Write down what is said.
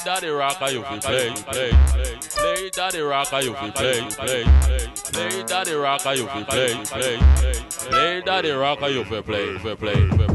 daddy rocker, you fi play, play. Play daddy rocker, you fi play, play. Play daddy rocker, you fi play, play. Play daddy rocker, you fi play, play.